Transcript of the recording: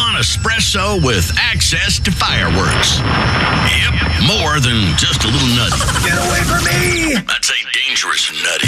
full-on espresso with access to fireworks. Yep, more than just a little nutty. Get away from me! That's a dangerous nutty.